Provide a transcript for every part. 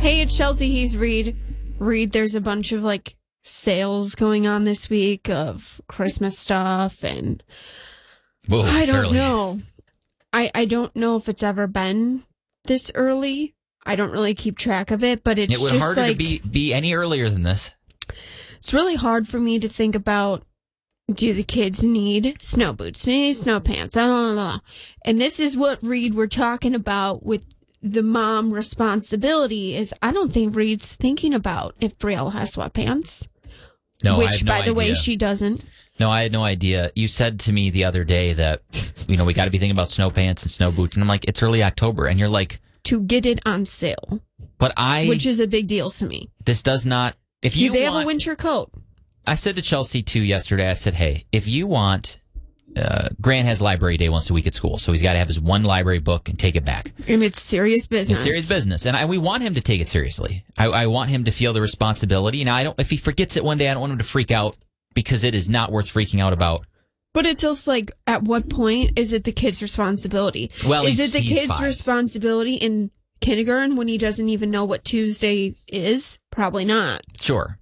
Hey, it's Chelsea. He's Reed. Reed, there's a bunch of sales going on this week of Christmas stuff, and Whoa, I don't early. know. I don't know if it's ever been this early. I don't really keep track of it, but it's It would just harder to be any earlier than this. It's really hard for me to think about, do the kids need snow boots? Do they need snow pants? I don't know. And this is what, Reed, we're talking about with the mom responsibility is I don't think Reed's thinking about if Brielle has sweatpants. No, I which, have no by the way, idea. she doesn't. No, I had no idea. You said to me the other day that, we got to be thinking about snow pants and snow boots. And I'm like, it's early October. And you're like, To get it on sale, but which is a big deal to me. this does not, if Do you they want, have a winter coat? I said to Chelsea too yesterday, I said, hey, if you want, Grant has library day once a week at school. So he's got to have his one library book and take it back. And it's serious business. It's serious business. And we want him to take it seriously. I want him to feel the responsibility. Now, if he forgets it one day, I don't want him to freak out because it is not worth freaking out about. But it's also at what point is it the kid's responsibility? Well, is it the he's kid's 5. responsibility in kindergarten when he doesn't even know what Tuesday is? Probably not. Sure.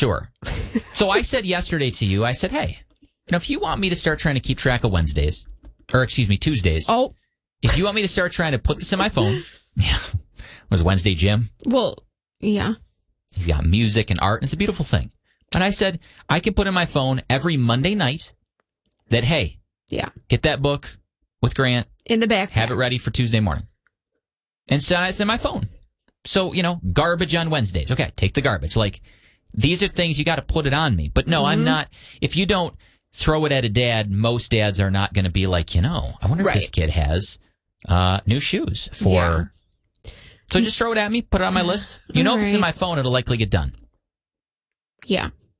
So I said yesterday to you, I said, hey, if you want me to start trying to keep track of Tuesdays. Oh, If you want me to start trying to put this in my phone. Yeah. Was Wednesday gym? well, yeah. He's got music and art, and it's a beautiful thing. And I said, I can put in my phone every Monday night that, hey, Yeah. get that book with Grant, In the back. have it ready for Tuesday morning. And so it's in my phone. So, garbage on Wednesdays. Okay, take the garbage. These are things you got to put it on me. But no, I'm not. If you don't throw it at a dad, most dads are not going to be like, I wonder if this kid has new shoes for. Yeah. So just throw it at me, put it on my list. If it's in my phone, it'll likely get done. Yeah.